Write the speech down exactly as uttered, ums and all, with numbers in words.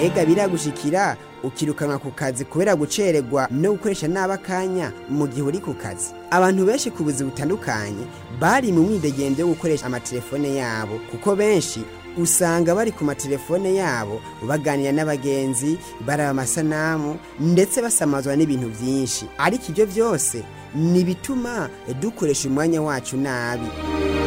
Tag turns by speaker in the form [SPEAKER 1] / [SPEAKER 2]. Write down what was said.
[SPEAKER 1] mbega biragushikira ukirukanwa ku kazi kubera gucererwa no gukoresha nabi akanya mu gihe uri ku kazi? Abantu benshi ku buzi butandukanye bari mu mwidegembyo wo gukoresha amatelefone yabo, kuko benshi usanga bari ku matelefone yabo baganira n'abagenzi, baraba amasanamu ndetse basamazwa n'ibintu byinshi. Ariko ibyo byose ni bituma dukoresha umwanya wacu nabi.